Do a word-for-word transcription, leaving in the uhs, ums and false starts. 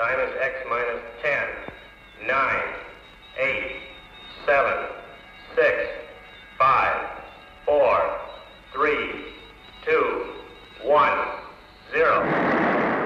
Time is X minus ten, nine, eight, seven, six, five, four, three,